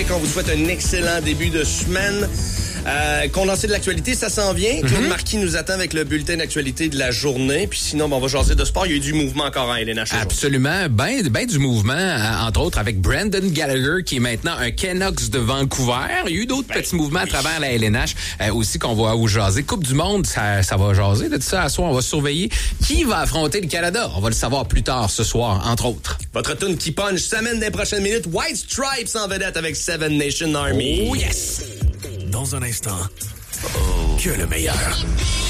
On vous souhaite un excellent début de semaine. Condensé de l'actualité, ça s'en vient. Claude Marquis nous attend avec le bulletin d'actualité de la journée. Puis sinon, on va jaser de sport. Il y a eu du mouvement encore à LNH. Absolument. Ben du mouvement, entre autres avec Brendan Gallagher, qui est maintenant un Canucks de Vancouver. Il y a eu d'autres petits mouvements à travers la LNH aussi qu'on va vous jaser. Coupe du monde, ça va jaser. De tout ça, à soir, on va surveiller qui va affronter le Canada. On va le savoir plus tard ce soir, entre autres. Votre tune qui punch s'amène dans les prochaines minutes. White Stripes en vedette avec Seven Nation Army. Oh yes! Dans un instant, que le meilleur.